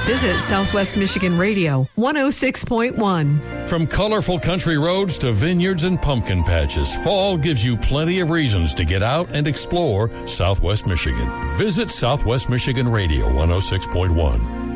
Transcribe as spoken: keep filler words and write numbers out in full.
Visit Southwest Michigan Radio one oh six point one. From colorful country roads to vineyards and pumpkin patches, fall gives you plenty of reasons to get out and explore Southwest Michigan. Visit Southwest Michigan Radio one oh six point one.